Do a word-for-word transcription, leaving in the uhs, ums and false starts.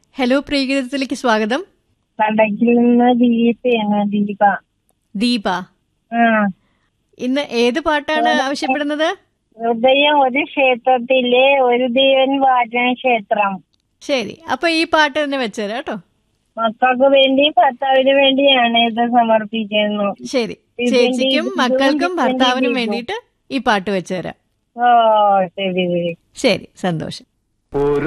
Hello, പ്രിയഗീതത്തിലേക്ക് സ്വാഗതം. കടക്കിൽ നിന്ന് ദീപയാണ്. ദീപ. ദീപ, ആ ഇന്ന് ഏത് പാട്ടാണ് ആവശ്യപ്പെടുന്നത്? ഹൃദയം ഒരു ക്ഷേത്രത്തിലെ ഒരു ദേവൻ വാചന ക്ഷേത്രം. ശരി, അപ്പൊ ഈ പാട്ട് തന്നെ വെച്ചുതരാം കേട്ടോ. മക്കൾക്ക് വേണ്ടി ഭർത്താവിന് വേണ്ടിയാണ് ഇത് സമർപ്പിക്കുന്നു. ശരി, ചേച്ചിക്കും മക്കൾക്കും ഭർത്താവിനും വേണ്ടിയിട്ട് ഈ പാട്ട് വെച്ചുതരാം. ഓ ശരി ശരി, സന്തോഷം. ഒരു